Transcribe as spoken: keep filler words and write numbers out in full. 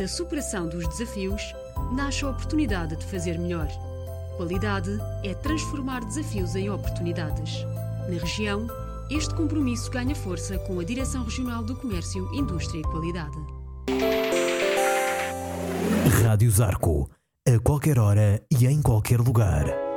Da superação dos desafios, nasce a oportunidade de fazer melhor. Qualidade é transformar desafios em oportunidades. Na região, este compromisso ganha força com a Direção Regional do Comércio, Indústria e Qualidade. Rádio Zarco, a qualquer hora e em qualquer lugar.